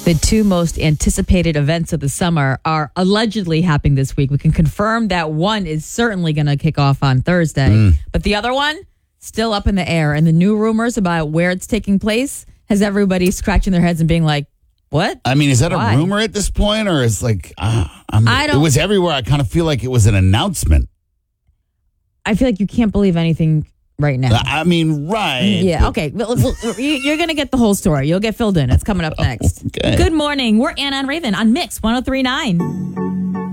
The two most anticipated events of the summer are allegedly happening this week. We can confirm that one is certainly going to kick off on Thursday, but the other one still up in the air. And the new rumors about where it's taking place has everybody scratching their heads and being like, what? I mean, is that Why? a rumor at this point, or is like don't- it was everywhere? I kind of feel like it was an announcement. I feel like you can't believe anything right now. I mean, right? Yeah, okay. Well, you're going to get the whole story. You'll get filled in. It's coming up next. Okay. Good morning. We're Anna and Raven on Mix 103.9.